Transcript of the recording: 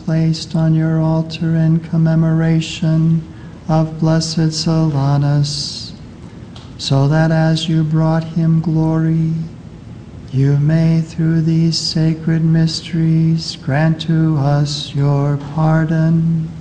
placed on your altar in commemoration of Blessed Solanus, so that as you brought him glory, you may through these sacred mysteries grant to us your pardon.